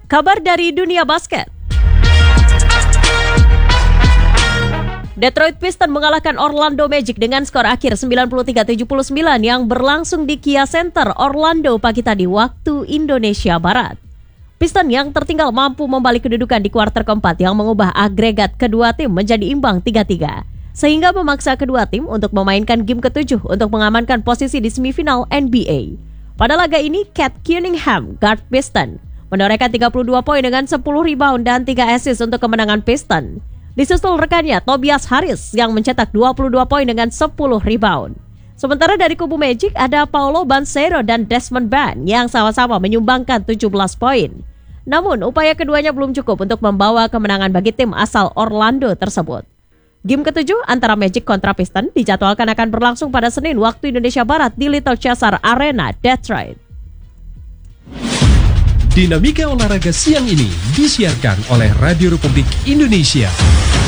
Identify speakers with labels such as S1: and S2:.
S1: Kabar dari dunia basket. Detroit Pistons mengalahkan Orlando Magic dengan skor akhir 93-79 yang berlangsung di Kia Center, Orlando pagi tadi waktu Indonesia Barat. Pistons yang tertinggal mampu membalik kedudukan di kuarter keempat yang mengubah agregat kedua tim menjadi imbang 3-3. Sehingga memaksa kedua tim untuk memainkan game ke-7 untuk mengamankan posisi di semifinal NBA. Pada laga ini, Cat Cunningham, guard Pistons, menorehkan 32 poin dengan 10 rebound dan 3 assist untuk kemenangan Pistons. Disusul rekannya Tobias Harris yang mencetak 22 poin dengan 10 rebound. Sementara dari kubu Magic ada Paolo Banchero dan Desmond Bane yang sama-sama menyumbangkan 17 poin. Namun upaya keduanya belum cukup untuk membawa kemenangan bagi tim asal Orlando tersebut. Game ke-7 antara Magic kontra Pistons dijadwalkan akan berlangsung pada Senin waktu Indonesia Barat di Little Caesars Arena, Detroit.
S2: Dinamika olahraga siang ini disiarkan oleh Radio Republik Indonesia.